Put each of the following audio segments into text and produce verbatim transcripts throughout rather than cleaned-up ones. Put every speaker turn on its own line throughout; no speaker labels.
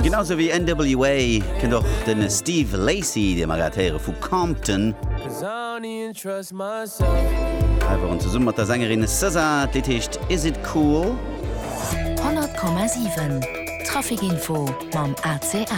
Genauso wie N W A kennt doch den Steve Lacy, der Magatäre von Compton. Aber und zusammen mit der Sängerin S Z A, die heißt Is It Cool?
hundert Komma sieben Trafikinfo beim A C L.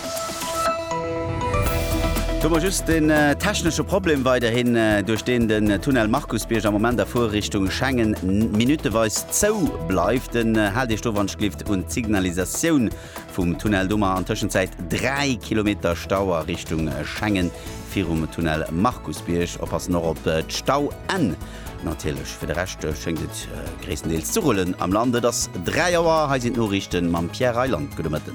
Thomas, just den äh, technische Problem weiterhin äh, durch den den äh, Tunnel Markusbierg am Moment der Vorrichtung Schengen minuteweis zou bleibt, den äh, Hal die Stoffwandschrift und Signalisation vom Tunnel Dummer an Zwischenzeit drei Kilometer Stauer Richtung äh, Schengen vier um Tunnel Markusbierg, ob es noch op äh, Stau an. Natürlich für den Rest äh, schenkt es äh, größtenteils zu rollen am Lande. Das drei Jahre heißt Nachrichten mit Pierre Eiland. Guten Morgen.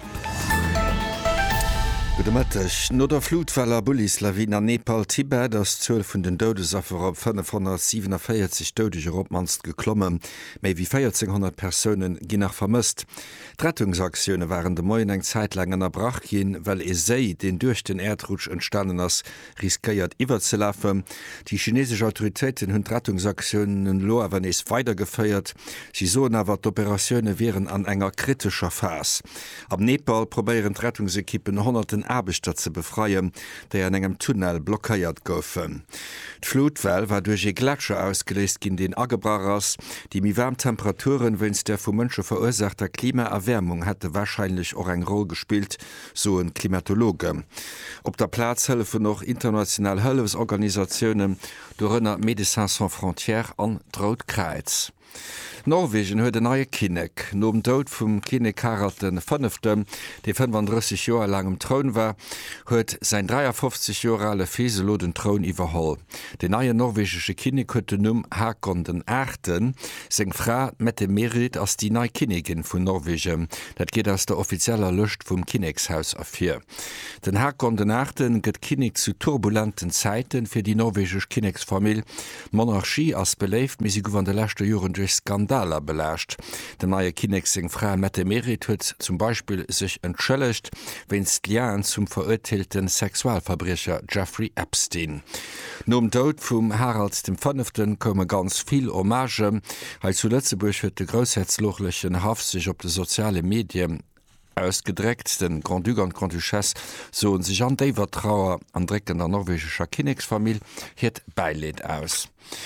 Gudemëttech no der Flutweller Bullislawin an Nepal Tibet ass zwölf vun den Doudesaffer op fünfhundertsiebenundvierzig Doudege Opmanst geklommen, méi wie vierzehnhundert Personen gin nach vermëst. Rettungsaktionune waren de Moien eng Zeitlangen erbrach gin, well e sei den durch den Erdrutsch entstanden ass riskéiert iwwer ze laffen. Die chinesische Autoritäten hunn Rettungsaktionen lo awer nees weitergeféiert. Sie so awer d'Operationioune wären an enger kritischer Phase. Am Nepal probéieren Rettungsekippen hunderten Arbeiter ze befreien, déi an engem Tunnel blockéiert goufen. D'Flutwell war duch e Gletscher ausgelesest ginn den Agebrarers, die mi Wärmtemperaturen wenns der vu Mënsche verursachter Klimaerwärmung hätte wahrscheinlich auch eng Rolle gespielt, so ein Klimatologe. Op der Platz helfe noch international Hëllesorganisationen dorënner Médecins Sans Frontières an Drautkreiz. Norwegen huet de neue Kinnek. No dem Tod vum Kinnek Harald den Fünften, der fünfunddreißig Jahre lang im Thron war, huet sein dreiundfünfzig Jahre alte Feselo den Thron iwwerholl. De neue norwegische Kinnek huet den Numm Hakon den Achten, seng Frau Mette Merit als die neue Kinnegin vun Norwegen. Dat geht aus der offizieller Lust vum Kinnekshaus afir. Den Hakon den Achten gëtt Kinnek zu turbulenten Zeiten fir die norwegisch Kinneksfamilie. Monarchie as beleeft, mis sie gewann de letzte Jahren durch Skandaler belascht. Der neue Kinneksing Frau Mette Merit huet zum Beispiel sich entschuldigt, wenns Lian zum verurteilten Sexualverbrecher Jeffrey Epstein. Nom Tod vum Harald dem Fünften komme ganz viel Hommage, als zu Lützeburg huet de großherzoglichen Haft sich op de soziale Medien ausgedreckt, den Grand Duke und Grand Duchesse so und sich an David Trauer an Drecken der norwegischer Kinneksfamilie het Beileid aus.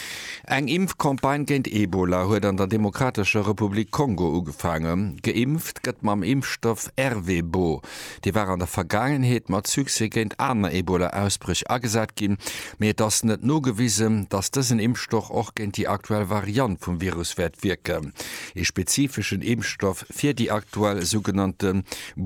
Eng Impfkampagne gegen Ebola huet an der Demokratische Republik Kongo ugefangen. Geimpft gëtt mam Impfstoff R W B O. Die war an der Vergangenheit mat Sukse gegen aner Ebola-Ausbrüch agesat gin, mir das net no gewiesen, dass diesen Impfstoff auch gegen die aktuelle Variante vom Virus wird wirken. E spezifischen Impfstoff für die aktuell sogenannte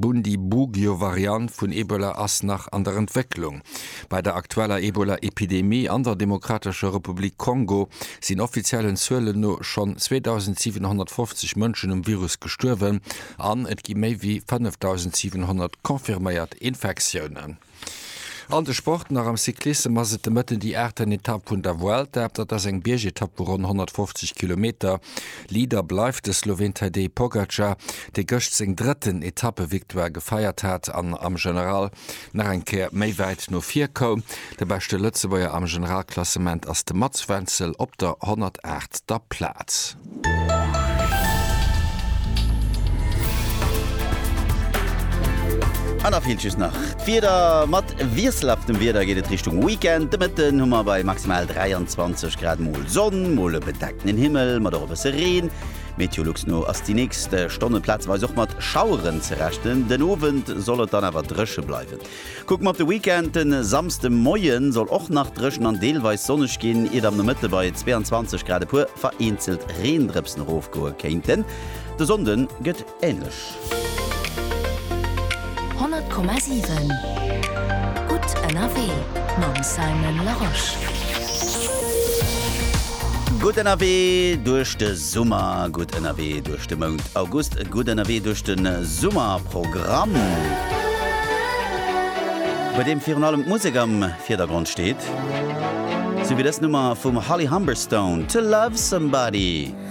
Bundibugyo-Variante von Ebola ass nach an der Entwicklung. Bei der aktuellen Ebola-Epidemie an der Demokratische Republik Kongo sind offiziellen Zölle nur schon zweitausendsiebenhundertfünfzig Menschen im Virus gestorben, an et gi méi wie fünftausendsiebenhundert konfirmiert Infektionen. An de Sport nach am Cyklisten maset de Mëtten die erten Etappe vun der Welt, dat ass eng Biergetappe rund hundertfünfzig Kilometer. Lieder bleif de Slowen Tadej Pogacar, de gëcht seg dritten Etappe Viktoire gefeiert hat an am General nach enkeer méi weit no vier kom. De beste Lützebauer am Generalklassement ass de Matzwenzel op der hundertachter Platz.
Anna Filches nach Vierder mat Wieslaff dem Wider geht Richtung Weekend mit den Hummer bei maximal dreiundzwanzig Grad Mol Sonnen, Mole bedeckten Himmel, mat darüber Seren. Meteorlux no ass die nächste Stonneplatz war auch mat Schauren zerrechten. Den Owen soll dann aber dresche bleiben. Guck mal op de Weekend den samste Moien soll auch nach Dreschen an Deelweis sonnech gehen, ihr am der Mitte bei zweiundzwanzig Grad pur vereinzelt Rehendrepsen Hofgoer kenten. De Sonden gëtt ähnlich.
hundert Komma sieben Gut N R W mam Simon Laroche.
Gut N R W durch den Sommer, gut N R W durch den Monat August, gut N R W durch den Sommerprogramm. Bei dem für allem Musik am Vordergrund steht, so wie das Nummer vom Holly Humberstone, To Love Somebody.